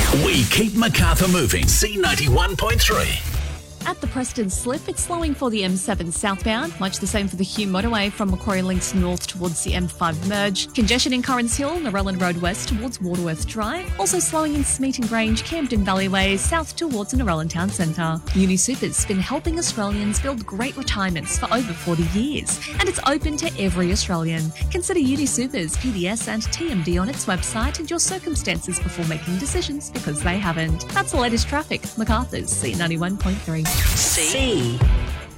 We keep Macarthur moving. C91.3. At the Preston Slip, it's slowing for the M7 southbound, much the same for the Hume motorway from Macquarie Links north towards the M5 merge. Congestion in Corrins Hill, Narellan Road west towards Waterworth Drive. Also slowing in Smeaton Grange, Camden Valley south towards Narellan Town Centre. UniSuper's been helping Australians build great retirements for over 40 years, and it's open to every Australian. Consider UniSuper's PDS and TMD on its website and your circumstances before making decisions, because they haven't. That's the latest traffic. Macarthur's C91.3. C.